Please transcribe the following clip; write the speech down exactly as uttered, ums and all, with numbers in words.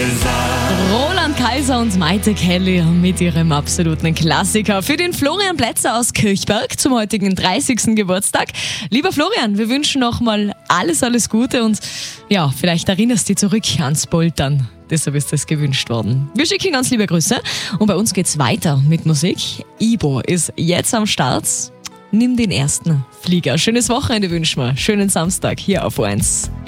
Roland Kaiser und Maite Kelly mit ihrem absoluten Klassiker für den Florian Plätzer aus Kirchberg zum heutigen dreißigsten Geburtstag. Lieber Florian, wir wünschen nochmal alles, alles Gute und ja, vielleicht erinnerst du dich zurück ans Poltern. Deshalb ist das gewünscht worden. Wir schicken ganz liebe Grüße und bei uns geht's weiter mit Musik. Ibo ist jetzt am Start. Nimm den ersten Flieger. Schönes Wochenende wünschen wir. Schönen Samstag hier auf O eins.